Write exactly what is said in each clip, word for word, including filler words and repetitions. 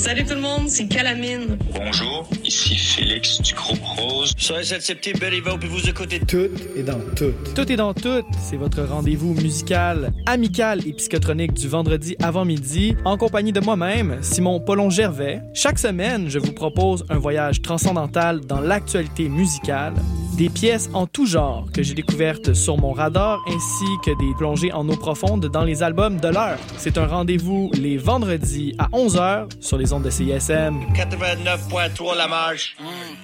Salut tout le monde, c'est Calamine. Bonjour, ici Félix du groupe Rose. Soyez c'est petit Beliveau, puis vous écoutez Tout est dans tout. Tout est dans tout, c'est votre rendez-vous musical, amical et psychotronique du vendredi avant midi, en compagnie de moi-même, Simon Paulon-Gervais. Chaque semaine, je vous propose un voyage transcendantal dans l'actualité musicale, des pièces en tout genre que j'ai découvertes sur mon radar, ainsi que des plongées en eau profonde dans les albums de l'heure. C'est un rendez-vous les vendredis à onze heures sur les ondes de C I S M. quatre-vingt-neuf point trois La Marche.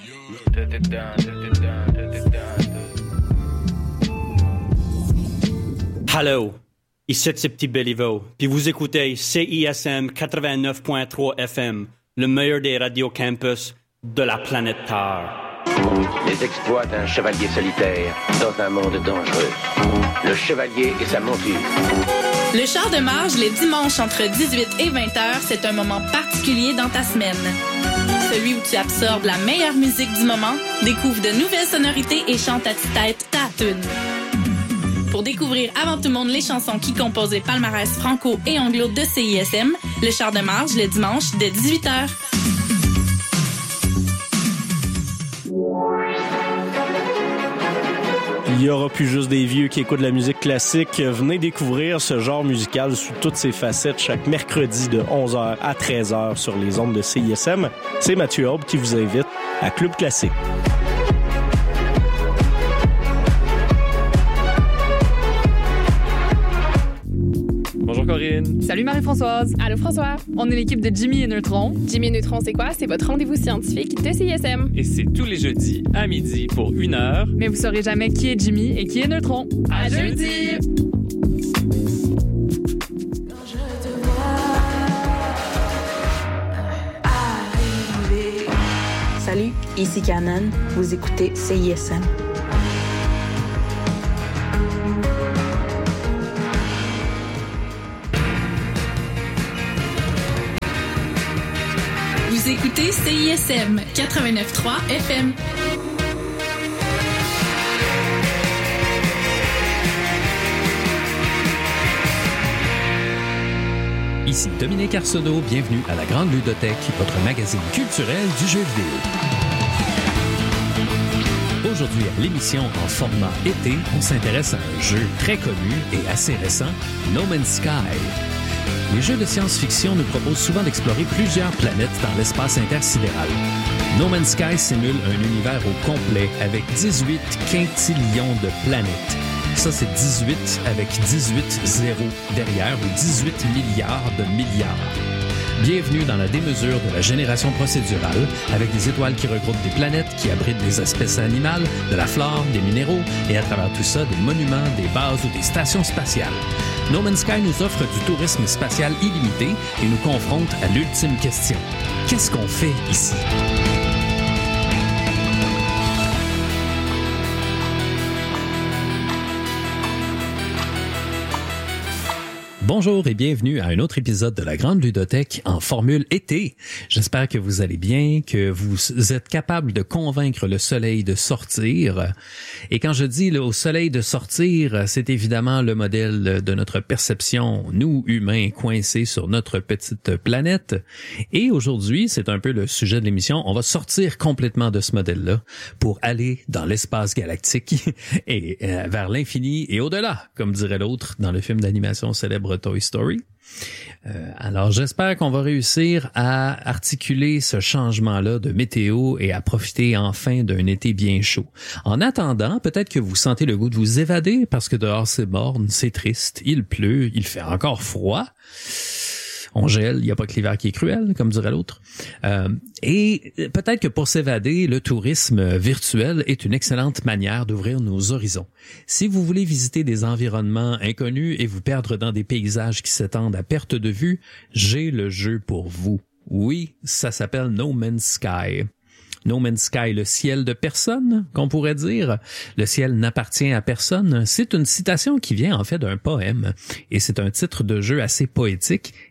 Hello, ici c'est petit Beliveau, puis vous écoutez C I S M quatre-vingt-neuf point trois F M, le meilleur des radios campus de la planète Terre. Les exploits d'un chevalier solitaire dans un monde dangereux. Le chevalier et sa monture. Le char de marge, les dimanches entre dix-huit et vingt heures, c'est un moment particulier dans ta semaine. Celui où tu absorbes la meilleure musique du moment, découvre de nouvelles sonorités et chante à tue-tête ta tune. Pour découvrir avant tout le monde les chansons qui composent les palmarès franco et anglo de C I S M, le char de marge, le dimanche, dès dix-huit heures. Il y aura plus juste des vieux qui écoutent de la musique classique. Venez découvrir ce genre musical sous toutes ses facettes chaque mercredi de onze heures à treize heures sur les ondes de C I S M. C'est Mathieu Aube qui vous invite à Club Classique. Bonjour Corinne. Salut Marie-Françoise. Allô François. On est l'équipe de Jimmy et Neutron. Jimmy et Neutron, c'est quoi? C'est votre rendez-vous scientifique de C I S M. Et c'est tous les jeudis à midi pour une heure. Mais vous saurez jamais qui est Jimmy et qui est Neutron. À, à jeudi! jeudi. Salut, ici Canon. Vous écoutez C I S M. Vous écoutez C I S M quatre-vingt-neuf point trois F M. Ici Dominique Arsenault, bienvenue à la Grande Ludothèque, votre magazine culturel du jeu vidéo. Aujourd'hui à l'émission en format été, on s'intéresse à un jeu très connu et assez récent, No Man's Sky. Les jeux de science-fiction nous proposent souvent d'explorer plusieurs planètes dans l'espace intersidéral. No Man's Sky simule un univers au complet avec dix-huit quintillions de planètes. Ça, c'est dix-huit avec dix-huit zéros derrière ou dix-huit milliards de milliards. Bienvenue dans la démesure de la génération procédurale, avec des étoiles qui regroupent des planètes, qui abritent des espèces animales, de la flore, des minéraux, et à travers tout ça, des monuments, des bases ou des stations spatiales. No Man's Sky nous offre du tourisme spatial illimité et nous confronte à l'ultime question. Qu'est-ce qu'on fait ici? Bonjour et bienvenue à un autre épisode de la Grande Ludothèque en formule été. J'espère que vous allez bien, que vous êtes capable de convaincre le soleil de sortir. Et quand je dis le, au soleil de sortir, c'est évidemment le modèle de notre perception, nous humains coincés sur notre petite planète. Et aujourd'hui, c'est un peu le sujet de l'émission, on va sortir complètement de ce modèle-là pour aller dans l'espace galactique et euh, vers l'infini et au-delà, comme dirait l'autre dans le film d'animation célèbre Toy Story. Euh, alors, j'espère qu'on va réussir à articuler ce changement-là de météo et à profiter enfin d'un été bien chaud. En attendant, peut-être que vous sentez le goût de vous évader parce que dehors c'est morne, c'est triste, il pleut, il fait encore froid. On gèle, il n'y a pas que l'hiver qui est cruel, comme dirait l'autre. Euh, et peut-être que pour s'évader, le tourisme virtuel est une excellente manière d'ouvrir nos horizons. Si vous voulez visiter des environnements inconnus et vous perdre dans des paysages qui s'étendent à perte de vue, j'ai le jeu pour vous. Oui, ça s'appelle No Man's Sky. No Man's Sky, le ciel de personne, qu'on pourrait dire. Le ciel n'appartient à personne. C'est une citation qui vient en fait d'un poème et c'est un titre de jeu assez poétique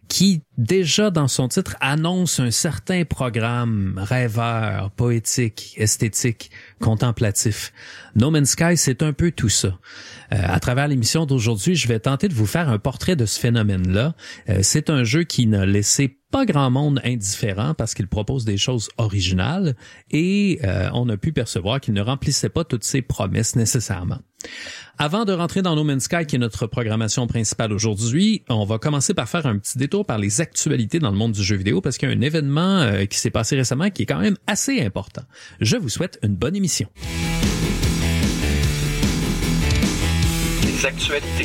qui, déjà dans son titre, annonce un certain programme rêveur, poétique, esthétique, contemplatif. No Man's Sky, c'est un peu tout ça. Euh, à travers l'émission d'aujourd'hui, je vais tenter de vous faire un portrait de ce phénomène-là. Euh, c'est un jeu qui n'a laissé pas grand monde indifférent parce qu'il propose des choses originales et euh, on a pu percevoir qu'il ne remplissait pas toutes ses promesses nécessairement. Avant de rentrer dans No Man's Sky, qui est notre programmation principale aujourd'hui, on va commencer par faire un petit détour par les actualités dans le monde du jeu vidéo parce qu'il y a un événement euh, qui s'est passé récemment qui est quand même assez important. Je vous souhaite une bonne émission. Les actualités.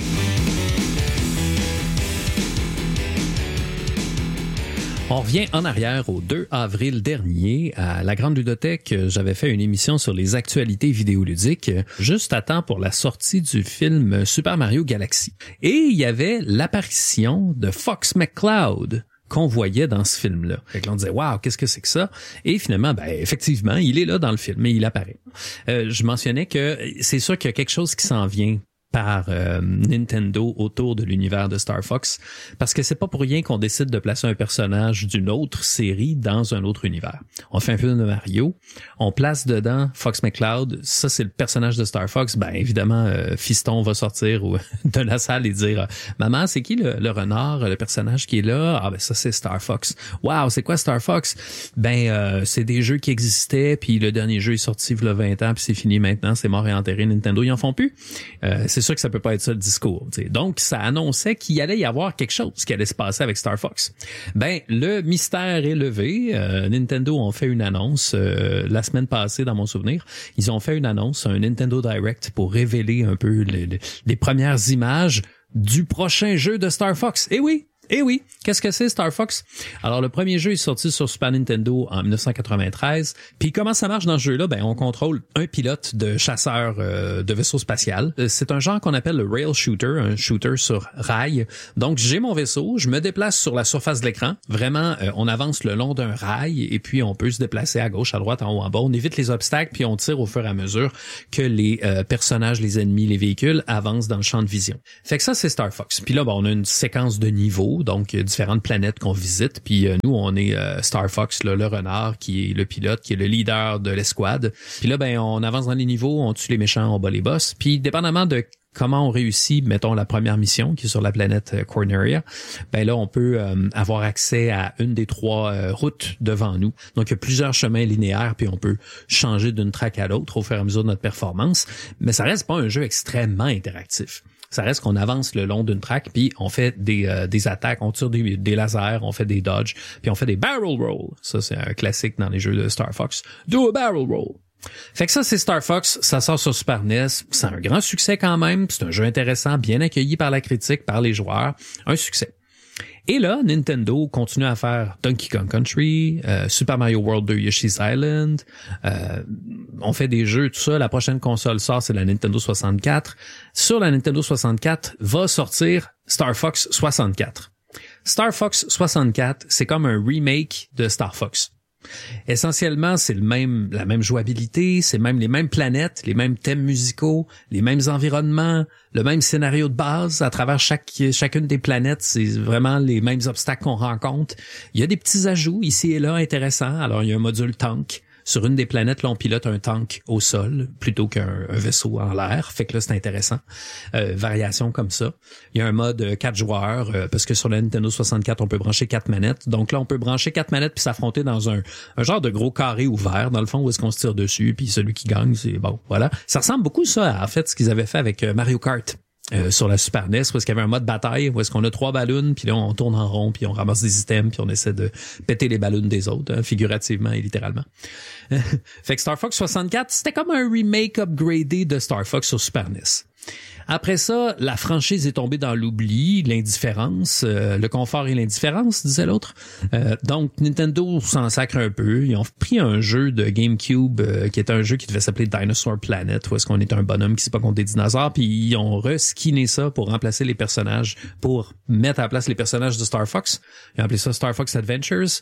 On revient en arrière au deux avril dernier. À la Grande Ludothèque, j'avais fait une émission sur les actualités vidéoludiques, juste à temps pour la sortie du film Super Mario Galaxy. Et il y avait l'apparition de Fox McCloud qu'on voyait dans ce film-là. Fait que l'on disait, waouh, qu'est-ce que c'est que ça? Et finalement, ben, effectivement, il est là dans le film et il apparaît. Euh, je mentionnais que c'est sûr qu'il y a quelque chose qui s'en vient par euh, Nintendo autour de l'univers de Star Fox, parce que c'est pas pour rien qu'on décide de placer un personnage d'une autre série dans un autre univers. On fait un film de Mario, on place dedans Fox McCloud, ça c'est le personnage de Star Fox, ben évidemment euh, Fiston va sortir ou, de la salle et dire « Maman, c'est qui le, le renard, le personnage qui est là? » Ah ben ça c'est Star Fox. « Wow, c'est quoi Star Fox? » Ben euh, c'est des jeux qui existaient, puis le dernier jeu est sorti il y a vingt ans, puis c'est fini maintenant, c'est mort et enterré, Nintendo, ils en font plus. Euh, c'est sûr que ça peut pas être ça le discours. T'sais. Donc, ça annonçait qu'il allait y avoir quelque chose qui allait se passer avec Star Fox. Ben, le mystère est levé. Euh, Nintendo ont fait une annonce euh, la semaine passée, dans mon souvenir. Ils ont fait une annonce, un Nintendo Direct, pour révéler un peu les, les, les premières images du prochain jeu de Star Fox. Eh oui! Eh oui, qu'est-ce que c'est Star Fox? Alors le premier jeu est sorti sur Super Nintendo en dix-neuf cent quatre-vingt-treize. Puis comment ça marche dans ce jeu-là? Ben on contrôle un pilote de chasseur euh, de vaisseau spatial. C'est un genre qu'on appelle le rail shooter, un shooter sur rail. Donc j'ai mon vaisseau, je me déplace sur la surface de l'écran. Vraiment, euh, on avance le long d'un rail et puis on peut se déplacer à gauche, à droite, en haut, en bas. On évite les obstacles puis on tire au fur et à mesure que les euh, personnages, les ennemis, les véhicules avancent dans le champ de vision. Fait que ça c'est Star Fox. Puis là, ben, on a une séquence de niveaux. Donc différentes planètes qu'on visite, puis euh, nous on est euh, Star Fox, là, le renard qui est le pilote, qui est le leader de l'escouade. Puis là ben on avance dans les niveaux, on tue les méchants, on bat les boss. Puis dépendamment de comment on réussit, mettons la première mission qui est sur la planète euh, Corneria, ben là on peut euh, avoir accès à une des trois euh, routes devant nous. Donc il y a plusieurs chemins linéaires, puis on peut changer d'une track à l'autre au fur et à mesure de notre performance. Mais ça reste pas un jeu extrêmement interactif. Ça reste qu'on avance le long d'une track, puis on fait des euh, des attaques, on tire des, des lasers, on fait des dodges, puis on fait des barrel rolls. Ça, c'est un classique dans les jeux de Star Fox. Do a barrel roll. Fait que ça, c'est Star Fox. Ça sort sur Super N E S. C'est un grand succès quand même. C'est un jeu intéressant, bien accueilli par la critique, par les joueurs. Un succès. Et là, Nintendo continue à faire Donkey Kong Country, euh, Super Mario World deux Yoshi's Island. Euh, on fait des jeux, tout ça. La prochaine console sort, c'est la Nintendo soixante-quatre. Sur la Nintendo soixante-quatre va sortir Star Fox soixante-quatre. Star Fox soixante-quatre, c'est comme un remake de Star Fox. Essentiellement, c'est le même, la même jouabilité, c'est même les mêmes planètes, les mêmes thèmes musicaux, les mêmes environnements, le même scénario de base à travers chaque, chacune des planètes. C'est vraiment les mêmes obstacles qu'on rencontre. Il y a des petits ajouts ici et là intéressants. Alors, il y a un module tank. Sur une des planètes, là, on pilote un tank au sol plutôt qu'un un vaisseau en l'air. Fait que là, c'est intéressant. Euh, variation comme ça. Il y a un mode quatre joueurs, euh, parce que sur la Nintendo soixante-quatre, on peut brancher quatre manettes. Donc là, on peut brancher quatre manettes puis s'affronter dans un, un genre de gros carré ouvert, dans le fond, où est-ce qu'on se tire dessus, puis celui qui gagne, c'est bon, voilà. Ça ressemble beaucoup ça à, en fait, ce qu'ils avaient fait avec Mario Kart. Euh, sur la Super N E S, où est-ce qu'il y avait un mode bataille, où est-ce qu'on a trois ballons, puis là on tourne en rond, puis on ramasse des items, puis on essaie de péter les ballons des autres, hein, figurativement et littéralement. Fait que Star Fox soixante-quatre, c'était comme un remake upgradé de Star Fox sur Super N E S. Après ça, la franchise est tombée dans l'oubli, l'indifférence, euh, le confort et l'indifférence, disait l'autre. Euh, donc, Nintendo s'en sacre un peu. Ils ont pris un jeu de GameCube euh, qui était un jeu qui devait s'appeler Dinosaur Planet, où est-ce qu'on est un bonhomme qui se bat contre des dinosaures, puis ils ont reskiné ça pour remplacer les personnages, pour mettre à la place les personnages de Star Fox. Ils ont appelé ça Star Fox Adventures.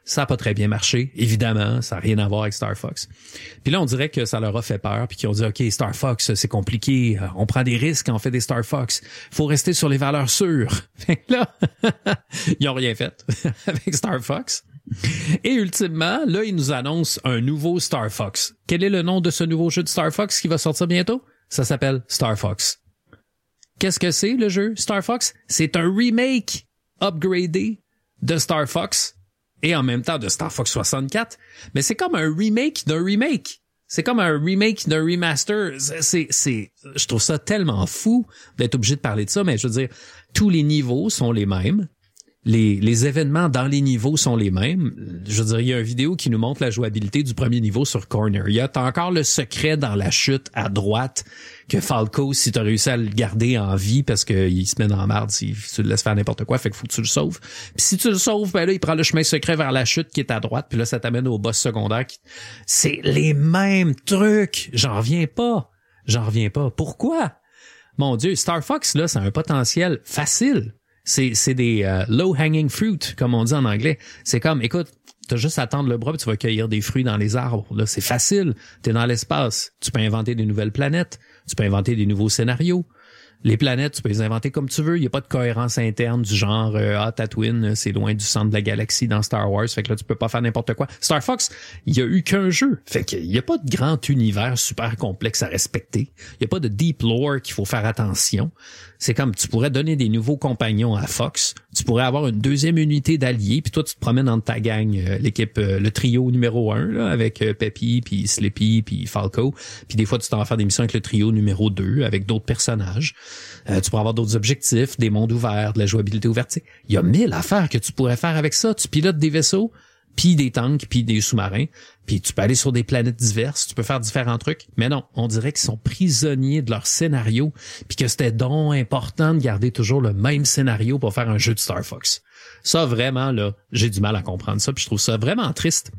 Ça a pas très bien marché, évidemment, ça a rien à voir avec Star Fox. Puis là, on dirait que ça leur a fait peur, puis qu'ils ont dit, OK, Star Fox, c'est compliqué, on prend des risques quand on fait des Star Fox, faut rester sur les valeurs sûres. Fait que là, ils ont rien fait avec Star Fox. Et ultimement, là, ils nous annoncent un nouveau Star Fox. Quel est le nom de ce nouveau jeu de Star Fox qui va sortir bientôt? Ça s'appelle Star Fox. Qu'est-ce que c'est, le jeu Star Fox? C'est un remake upgradé de Star Fox et en même temps de Star Fox soixante-quatre, mais c'est comme un remake d'un remake. C'est comme un remake d'un remaster. C'est, c'est, je trouve ça tellement fou d'être obligé de parler de ça, mais je veux dire, tous les niveaux sont les mêmes. Les, les événements dans les niveaux sont les mêmes. Je veux dire, il y a une vidéo qui nous montre la jouabilité du premier niveau sur Corneria. T'as encore le secret dans la chute à droite que Falco, si t'as réussi à le garder en vie parce qu'il se met dans la merde si tu le laisses faire n'importe quoi, fait qu'il faut que tu le sauves. Puis si tu le sauves, ben là, il prend le chemin secret vers la chute qui est à droite, puis là, ça t'amène au boss secondaire. Qui... C'est les mêmes trucs. J'en reviens pas. J'en reviens pas. Pourquoi? Mon Dieu, Star Fox, là, c'est un potentiel facile. C'est, c'est des euh, low-hanging fruit, comme on dit en anglais. C'est comme, écoute, t'as juste à tendre le bras et tu vas cueillir des fruits dans les arbres. Là, c'est facile. T'es dans l'espace. Tu peux inventer des nouvelles planètes. Tu peux inventer des nouveaux scénarios. Les planètes, tu peux les inventer comme tu veux. Il n'y a pas de cohérence interne du genre euh, ah, Tatooine, c'est loin du centre de la galaxie dans Star Wars. Fait que là, tu peux pas faire n'importe quoi. Star Fox, il y a eu qu'un jeu. Fait qu'il n'y a pas de grand univers super complexe à respecter. Il n'y a pas de deep lore qu'il faut faire attention. C'est comme, tu pourrais donner des nouveaux compagnons à Fox. Tu pourrais avoir une deuxième unité d'alliés, puis toi, tu te promènes entre ta gang, euh, l'équipe, euh, le trio numéro un, là, avec euh, Peppy, puis Slippy, puis Falco. Puis des fois, tu t'en vas faire des missions avec le trio numéro deux, avec d'autres personnages. Euh, tu pourrais avoir d'autres objectifs, des mondes ouverts, de la jouabilité ouverte. Il y a mille affaires que tu pourrais faire avec ça. Tu pilotes des vaisseaux, puis des tanks, puis des sous-marins, puis tu peux aller sur des planètes diverses, tu peux faire différents trucs. Mais non, on dirait qu'ils sont prisonniers de leur scénario, puis que c'était donc important de garder toujours le même scénario pour faire un jeu de Star Fox. Ça, vraiment, là, j'ai du mal à comprendre ça, puis je trouve ça vraiment triste.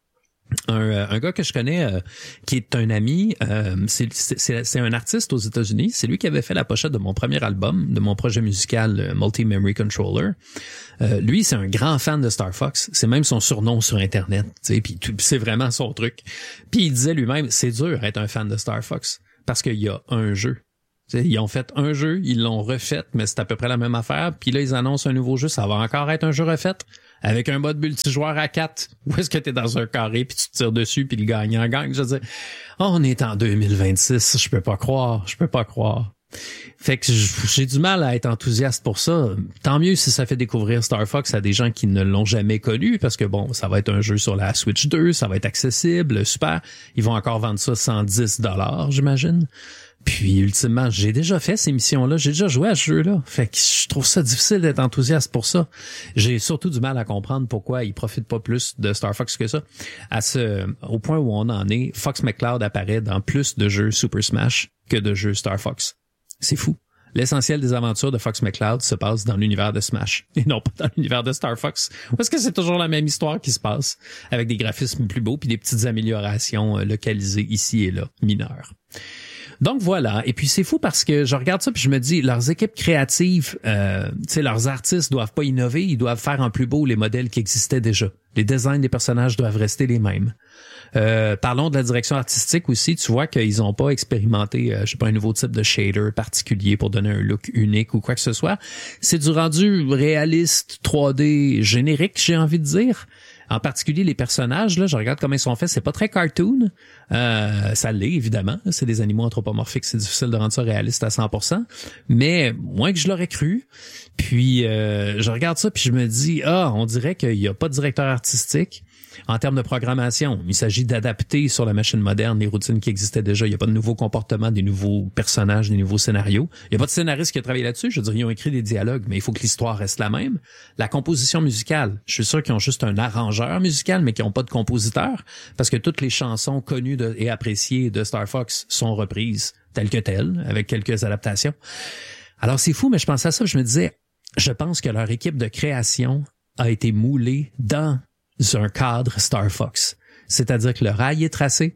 Un, euh, un gars que je connais euh, qui est un ami, euh, c'est, c'est, c'est un artiste aux États-Unis. C'est lui qui avait fait la pochette de mon premier album, de mon projet musical euh, Multi-Memory Controller. Euh, lui, c'est un grand fan de Star Fox. C'est même son surnom sur Internet. Tu sais, puis c'est vraiment son truc. Puis il disait lui-même, c'est dur être un fan de Star Fox parce qu'il y a un jeu. Tu sais, ils ont fait un jeu, ils l'ont refait, mais c'est à peu près la même affaire. Puis là, ils annoncent un nouveau jeu, ça va encore être un jeu refait. Avec un mode multijoueur à quatre, où est-ce que t'es dans un carré puis tu te tires dessus puis le gagnant gagne. Je veux dire, oh, on est en deux mille vingt-six, je peux pas croire, je peux pas croire. Fait que j'ai du mal à être enthousiaste pour ça. Tant mieux si ça fait découvrir Star Fox à des gens qui ne l'ont jamais connu, parce que bon, ça va être un jeu sur la Switch deux, ça va être accessible, super. Ils vont encore vendre ça cent dix dollars, j'imagine. Puis, ultimement, j'ai déjà fait ces missions-là. J'ai déjà joué à ce jeu-là. Fait que je trouve ça difficile d'être enthousiaste pour ça. J'ai surtout du mal à comprendre pourquoi ils profitent pas plus de Star Fox que ça. À ce, au point où on en est, Fox McCloud apparaît dans plus de jeux Super Smash que de jeux Star Fox. C'est fou. L'essentiel des aventures de Fox McCloud se passe dans l'univers de Smash et non pas dans l'univers de Star Fox. Parce que c'est toujours la même histoire qui se passe avec des graphismes plus beaux puis des petites améliorations localisées ici et là, mineures. Donc voilà, et puis c'est fou parce que je regarde ça puis je me dis, leurs équipes créatives, euh, tu sais, leurs artistes doivent pas innover, ils doivent faire en plus beau les modèles qui existaient déjà. Les designs des personnages doivent rester les mêmes. Euh, parlons de la direction artistique aussi, tu vois qu'ils ont pas expérimenté, euh, je sais pas, un nouveau type de shader particulier pour donner un look unique ou quoi que ce soit. C'est du rendu réaliste, trois D générique, j'ai envie de dire. En particulier, les personnages, là, je regarde comment ils sont faits, c'est pas très cartoon. Euh, ça l'est, évidemment. C'est des animaux anthropomorphiques, c'est difficile de rendre ça réaliste à cent pour cent. Mais moins que je l'aurais cru. Puis, euh, je regarde ça, puis je me dis, ah, on dirait qu'il n'y a pas de directeur artistique. En termes de programmation, il s'agit d'adapter sur la machine moderne les routines qui existaient déjà. Il n'y a pas de nouveaux comportements, des nouveaux personnages, des nouveaux scénarios. Il n'y a pas de scénariste qui a travaillé là-dessus. Je veux dire, ils ont écrit des dialogues, mais il faut que l'histoire reste la même. La composition musicale, je suis sûr qu'ils ont juste un arrangeur musical, mais qu'ils n'ont pas de compositeur, parce que toutes les chansons connues de, et appréciées de Star Fox sont reprises telles que telles, avec quelques adaptations. Alors c'est fou, mais je pensais à ça, je me disais, je pense que leur équipe de création a été moulée dans un cadre Star Fox. C'est-à-dire que le rail est tracé,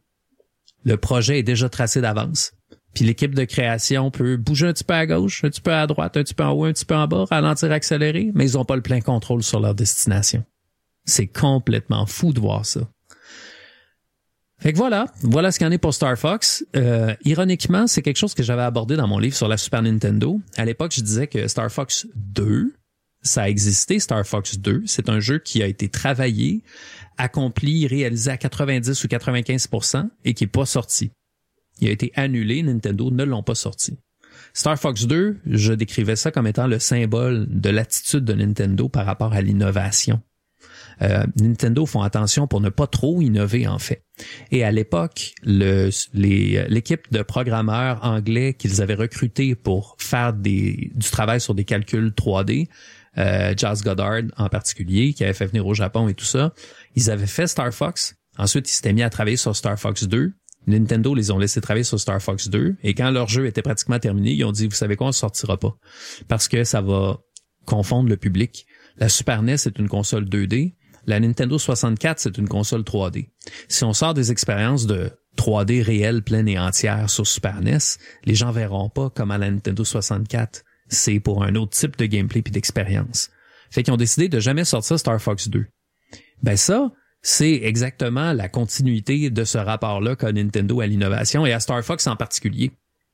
le projet est déjà tracé d'avance, puis l'équipe de création peut bouger un petit peu à gauche, un petit peu à droite, un petit peu en haut, un petit peu en bas, ralentir, accélérer, mais ils n'ont pas le plein contrôle sur leur destination. C'est complètement fou de voir ça. Fait que voilà, voilà ce qu'il y en est pour Star Fox. Euh, ironiquement, c'est quelque chose que j'avais abordé dans mon livre sur la Super Nintendo. À l'époque, je disais que Star Fox deux, ça a existé, Star Fox deux. C'est un jeu qui a été travaillé, accompli, réalisé à quatre-vingt-dix ou quatre-vingt-quinze pour cent et qui est pas sorti. Il a été annulé, Nintendo ne l'ont pas sorti. Star Fox deux, je décrivais ça comme étant le symbole de l'attitude de Nintendo par rapport à l'innovation. Euh, Nintendo font attention pour ne pas trop innover, en fait. Et à l'époque, le, les, l'équipe de programmeurs anglais qu'ils avaient recruté pour faire des, du travail sur des calculs trois D, euh, Jas Goddard en particulier, qui avait fait venir au Japon et tout ça, ils avaient fait Star Fox. Ensuite, ils s'étaient mis à travailler sur Star Fox deux. Nintendo les ont laissés travailler sur Star Fox deux. Et quand leur jeu était pratiquement terminé, ils ont dit, vous savez quoi, on ne sortira pas. Parce que ça va confondre le public. La Super N E S est une console deux D. La Nintendo soixante-quatre, c'est une console trois D. Si on sort des expériences de trois D réelles, pleines et entières sur Super N E S, les gens verront pas comment la Nintendo soixante-quatre, c'est pour un autre type de gameplay puis d'expérience. Fait qu'ils ont décidé de jamais sortir Star Fox deux. Ben ça, c'est exactement la continuité de ce rapport-là qu'a Nintendo à l'innovation et à Star Fox en particulier.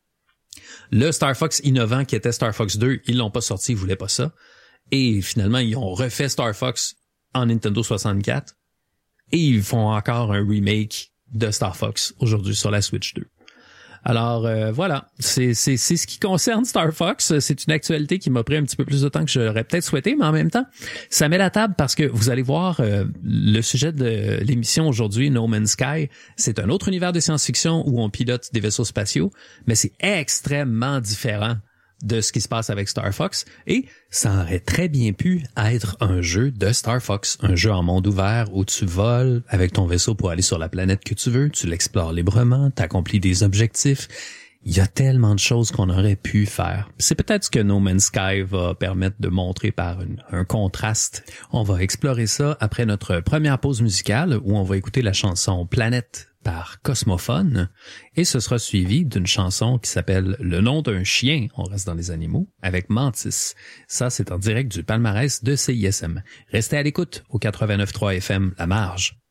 Le Star Fox innovant qui était Star Fox deux, ils l'ont pas sorti, ils voulaient pas ça. Et finalement, ils ont refait Star Fox en Nintendo soixante-quatre et ils font encore un remake de Star Fox aujourd'hui sur la Switch deux. Alors euh, voilà, c'est c'est c'est ce qui concerne Star Fox. C'est une actualité qui m'a pris un petit peu plus de temps que j'aurais peut-être souhaité, mais en même temps, ça met la table parce que vous allez voir euh, le sujet de l'émission aujourd'hui, No Man's Sky, c'est un autre univers de science-fiction où on pilote des vaisseaux spatiaux, mais c'est extrêmement différent de ce qui se passe avec Star Fox, et ça aurait très bien pu être un jeu de Star Fox, un jeu en monde ouvert où tu voles avec ton vaisseau pour aller sur la planète que tu veux, tu l'explores librement, t'accomplis des objectifs. Il y a tellement de choses qu'on aurait pu faire. C'est peut-être ce que No Man's Sky va permettre de montrer par une, un contraste. On va explorer ça après notre première pause musicale où on va écouter la chanson Planète par Cosmophone et ce sera suivi d'une chanson qui s'appelle Le nom d'un chien, on reste dans les animaux, avec Mantis. Ça, c'est en direct du palmarès de C I S M. Restez à l'écoute au quatre-vingt-neuf point trois F M La Marge.